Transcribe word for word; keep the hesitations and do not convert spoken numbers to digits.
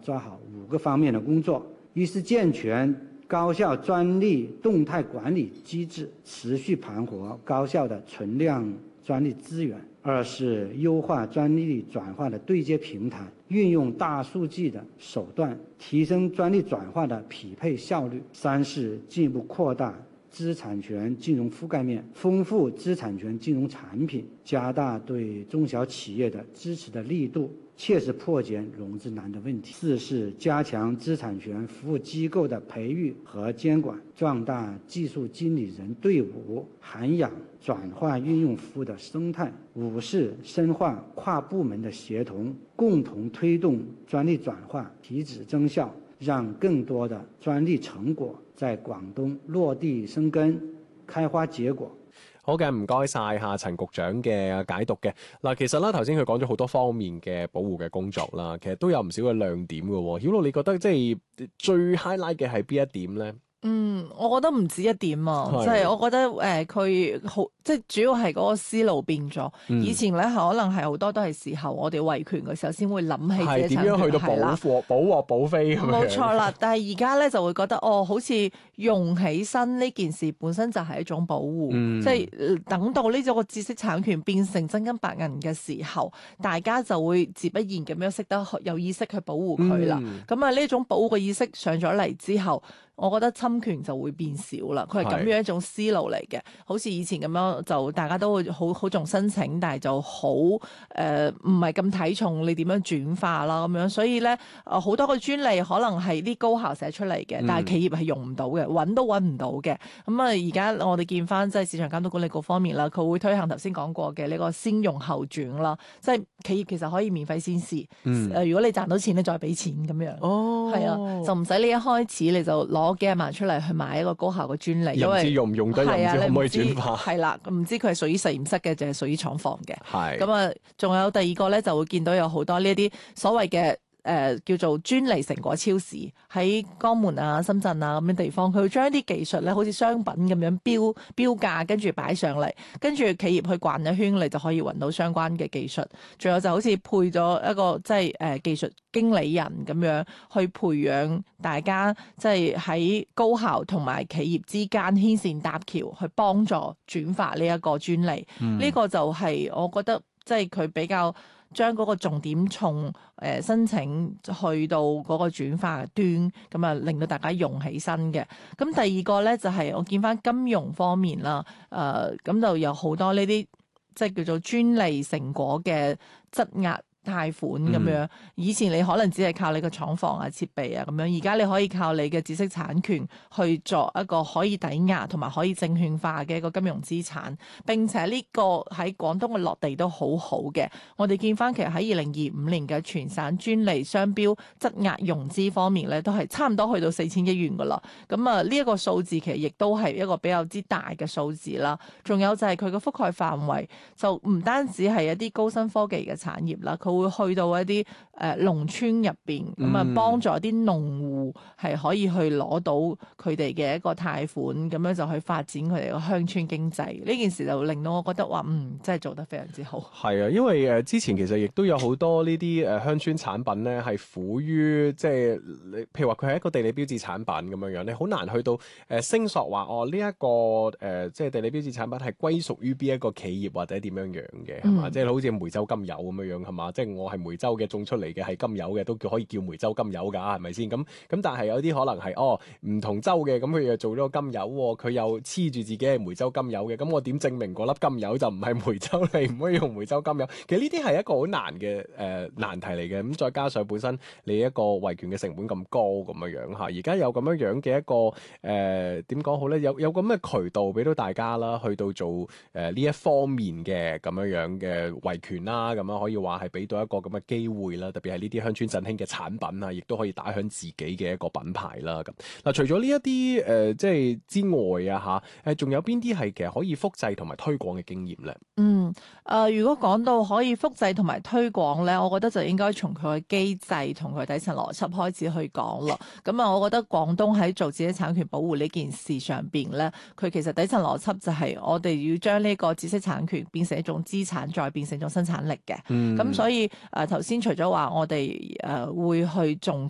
做好五个方面的工作：一是健全高效专利动态管理机制，持续盘活高效的存量专利资源；二是优化专利转化的对接平台，运用大数据的手段，提升专利转化的匹配效率；三是进一步扩大知识产权金融覆盖面，丰富知识产权金融产品，加大对中小企业的支持的力度，切实破解融资难的问题。四是加强知识产权服务机构的培育和监管，壮大技术经理人队伍，涵养转化运用服务的生态。五是深化跨部门的协同，共同推动专利转化提质增效，让更多的專利成果在廣東落地生根、開花結果。 好嘅，唔該晒嚇陳局長嘅解讀嘅。嗱，其實咧頭先佢講咗好多方面嘅保護嘅工作啦，其實都有唔少嘅亮點嘅喎。曉露，你覺得即係最 highlight 嘅係邊一點咧？ 嗯，我覺得唔止一點啊，即係我覺得誒佢好，即係主要係嗰個思路變咗。嗯、以前咧可能係好多都係時候我哋維權嘅時候先會諗起自己產權係點樣去到保貨、保鑊、保飛咁樣。 冇錯啦，但係而家咧就會覺得哦，好似用起身呢件事本身就係一種保護，嗯、即係等到呢種個知識產權變成真金白銀嘅時候，大家就會自不然咁樣識得有意識去保護佢啦。咁啊呢種保護嘅意識上咗嚟之後，我覺得侵權就會變少啦，佢係咁樣一種思路嚟嘅，好似以前咁樣就大家都會好好重申請，但係就好誒唔係咁睇重你點樣轉化啦咁樣，所以咧誒好多個專利可能係啲高校寫出嚟嘅，但係企業係用唔到嘅，揾都揾唔到嘅。咁啊而家我哋見翻即係市場監督管理局方面啦，佢會推行頭先講過嘅呢個先用後轉啦，即係企業其實可以免費先試，誒、嗯呃、如果你賺到錢你再俾錢咁樣， 哦， 係啊，就唔使你一開始你就攞幾廿萬出嚟去買一個高效嘅專利， 又唔知用唔用得，又唔知可唔可以轉化。 係啦，唔知佢係屬於實驗室嘅，定係屬於廠房嘅。 係咁啊，仲有第二個咧，就會見到有好多呢一啲所謂嘅。誒、呃、叫做專利成果超市喺江門啊、深圳啊咁樣地方，佢會將一啲技術咧，好似商品咁樣標標價，跟住擺上嚟，跟住企業去逛一圈，你就可以揾到相關嘅技術。仲有就好似配咗一個即係誒技術經理人咁樣去培養大家，即係喺高校同埋企業之間牽線搭橋，去幫助轉化呢一個專利。呢、嗯、個就係我覺得即係佢比較。將嗰個重點從誒、呃、申請去到嗰個轉化端，咁啊令到大家用起身嘅。咁第二個咧就係、是、我見翻金融方面啦，誒、呃、咁就有好多呢啲即係叫做專利成果嘅質押貸款咁樣，以前你可能只係靠你個廠房啊、設備啊咁樣，而家你可以靠你嘅知識產權去作一個可以抵押同埋可以證券化嘅一個金融資產。並且呢個喺廣東嘅落地都好好嘅。我哋見翻其實喺二零二五年嘅全省專利商標質押融資方面咧，都係差唔多去到四千億元噶啦。咁啊呢一個數字其實亦都係一個比較之大嘅數字啦。仲有就係佢嘅覆蓋範圍就唔單止係一啲高新科技嘅產業啦，會去到一啲誒農村入邊，咁啊幫助啲農戶係可以去攞到佢哋嘅一個貸款，咁樣就去發展佢哋個鄉村經濟。呢件事就令到我覺得話，嗯，真係做得非常之好。 係啊，因為誒之前其實亦都有好多呢啲誒鄉村產品咧，係苦於即係你，譬如話佢係一個地理標誌產品咁樣樣，你好難去到誒聲索話哦呢一、這個誒、呃、即係地理標誌產品係歸屬於邊一個企業或者點樣樣嘅係嘛？即係好似梅州甘油咁樣樣係嘛？即係我係梅州嘅種出嚟嘅係甘油嘅，都叫可以叫梅州甘油㗎，係咪先？咁咁但係有啲可能係哦唔同州嘅，咁佢又做咗個甘油，佢又黐住自己係梅州甘油嘅，咁我點證明嗰粒甘油就唔係梅州嚟，唔可以用梅州甘油？其實呢啲係一個好難嘅誒、呃、難題嚟嘅。咁再加上本身你一個維權嘅成本咁高咁樣樣嚇，而家有咁樣樣嘅一個誒點講好咧？有有咁嘅渠道俾到大家啦，去到做誒呢、呃、一方面嘅咁樣樣嘅維權啦，咁樣可以話係俾到一個咁嘅機會啦。特別係呢啲鄉村振興嘅產品啊，亦都可以打響自己嘅一個品牌啦。咁嗱，除咗呢一啲誒即係之外啊嚇，誒仲有邊啲係其實可以複製同埋推廣嘅經驗咧？ 嗯，誒、呃，如果講到可以複製同埋推廣咧，我覺得就應該從佢嘅機制同佢底層邏輯開始去講咯。咁啊，我覺得廣東喺做知識產權保護呢件事上邊咧，佢其實底層邏輯就係我哋要將呢個知識產權變成一種資產，再變成一種生產力嘅。咁、嗯、所以誒頭先除咗話我哋誒會去重